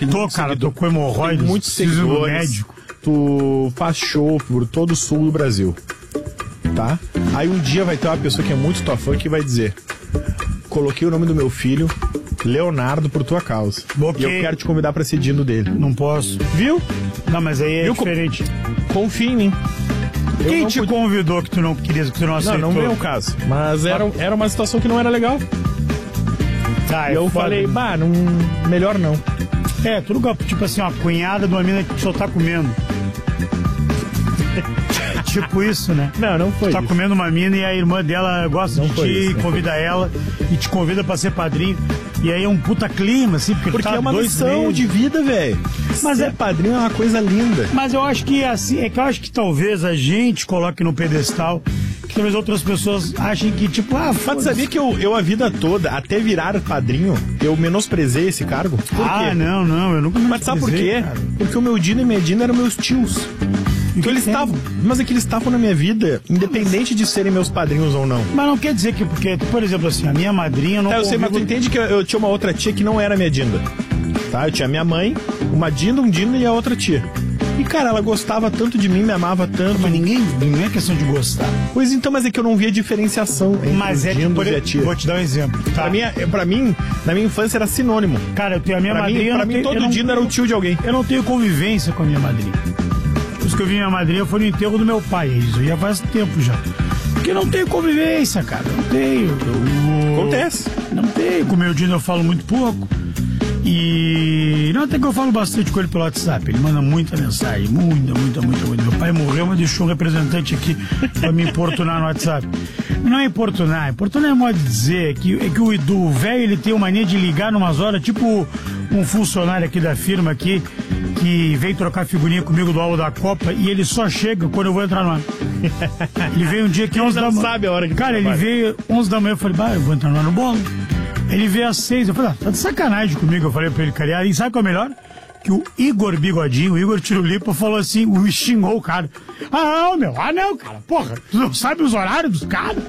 tem muito cara, seguidor, tô com hemorroides, tem muitos preciso ir no seguidores, médico. tu faz show por todo o sul do Brasil, tá? Aí um dia vai ter uma pessoa que é muito tua fã que vai dizer: coloquei o nome do meu filho, Leonardo, por tua causa. Ok. E eu quero te convidar pra ser dino dele. Não posso. Viu? Não, mas aí é Viu? diferente. Confia em mim. Quem te convidou que tu não querias, que tu não aceitou? Não é o caso. Mas era uma situação que não era legal. Tá, E eu foda. falei, não, melhor não. É, tu nunca, tipo assim, uma cunhada de uma mina que tu só tá comendo. Tipo isso, né? Não foi Tu tá isso. comendo uma mina e a irmã dela gosta Não de foi ti, isso, não convida ela e te convida pra ser padrinho. E aí é um puta clima, assim, porque tá é uma 2 missão meses. de vida, velho. Mas Ser é- padrinho é uma coisa linda. Mas eu acho que assim, é que eu acho que talvez a gente coloque no pedestal, que talvez outras pessoas achem que, tipo, Mas tu sabia que eu a vida toda, até virar padrinho, eu menosprezei esse cargo? Por quê? Não, eu nunca me Mas sabe por menosprezei, quê? cara. Porque o meu Dino e minha Dina eram meus tios. Então eles tem? estavam. Mas é que eles estavam na minha vida, independente de serem meus padrinhos ou não. Mas não quer dizer que, porque, por exemplo, assim, a minha madrinha eu não Eu sei, mas tu convivo- entende que eu tinha uma outra tia que não era minha Dinda. Tá? Eu tinha minha mãe, uma Dinda, um Dino e a outra tia. E, cara, ela gostava tanto de mim, me amava tanto. Mas não é questão de gostar. Pois então, mas é que eu não via diferenciação entre Mas os é que, Dindos e a tia. vou te dar um exemplo. Tá? Pra mim, na minha infância era sinônimo. Cara, eu tenho a minha Pra madrinha. mim, eu não tenho- todo eu não- Dino era o tio de alguém. Eu não tenho convivência com a minha madrinha. Por isso que eu vi minha madrinha foi no enterro do meu pai. Isso já faz tempo já. Porque não tenho convivência, cara. Não tenho. Acontece. Não tenho. Com o meu Dino eu falo muito pouco. E não, até que eu falo bastante com ele pelo WhatsApp. Ele manda muita mensagem. Muita. Meu pai morreu, mas deixou um representante aqui pra me importunar no WhatsApp. Não é importunar. Importunar é modo de dizer. É que o velho ele tem uma mania de ligar numas horas, tipo um funcionário aqui da firma aqui, que veio trocar figurinha comigo do álbum da Copa e ele só chega quando eu vou entrar no ar. Ele veio um dia que 11 da manhã. sabe a hora que Cara, ele trabalha. veio 11 da manhã, eu falei, eu vou entrar no ar no bolo. Ele veio às 6, eu falei, tá de sacanagem comigo, eu falei pra ele, cara. E sabe qual é o melhor? Que o Igor Bigodinho, o Igor Tirulipa, falou assim, xingou o cara. Não, cara, porra, tu não sabe os horários dos caras?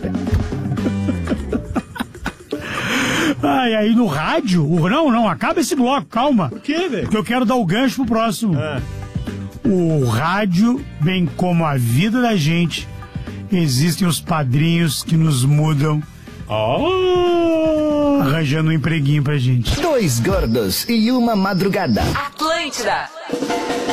Ai, aí no rádio, não, acaba esse bloco, calma. Por quê, velho? Porque eu quero dar o gancho pro próximo. O rádio, bem como a vida da gente, existem os padrinhos que nos mudam, arranjando um empreguinho pra gente. 2 gordos e uma madrugada. Atlântida.